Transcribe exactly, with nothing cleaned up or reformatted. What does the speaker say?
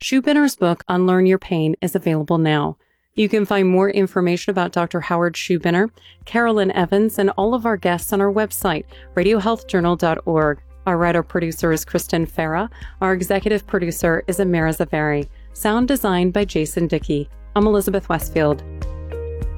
Shoebinner's book, Unlearn Your Pain, is available now. You can find more information about Doctor Howard Shoebinner, Carolyn Evans, and all of our guests on our website, radio health journal dot org. Our writer-producer is Kristen Farah. Our executive producer is Amira Zaveri. Sound designed by Jason Dickey. I'm Elizabeth Westfield.